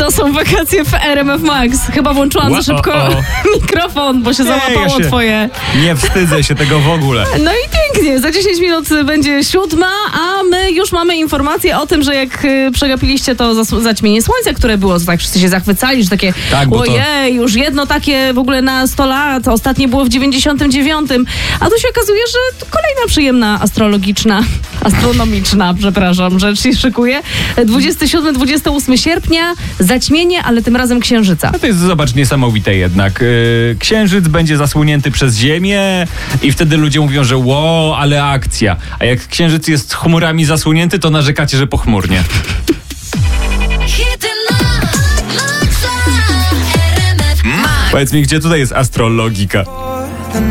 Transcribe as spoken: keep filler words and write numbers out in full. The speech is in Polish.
To są wakacje w R M F Max. Chyba włączyłam Ła, za szybko o, o. mikrofon, bo się Nie, załapało ja się twoje. Nie wstydzę się tego w ogóle. No i pięknie, za dziesięć minut będzie siódma, a my już mamy informację o tym, że jak y, przegapiliście to zas- zaćmienie słońca, które było, to tak wszyscy się zachwycali, że takie Tak, bo to- ojej, już jedno takie w ogóle na sto lat, ostatnie było w dziewięćdziesiątym dziewiątym, a tu się okazuje, że to kolejna przyjemna astrologiczna, astronomiczna, przepraszam, rzecz się szykuje. dwudziestego siódmego do dwudziestego ósmego sierpnia zaćmienie, ale tym razem księżyca. No to jest, zobacz, niesamowite jednak. Yy, księżyc będzie zasłonięty przez Ziemię i wtedy ludzie mówią, że wow, ale akcja. A jak księżyc jest chmurami zasłonięty, to narzekacie, że pochmurnie. Powiedz mi, gdzie tutaj jest astrologika?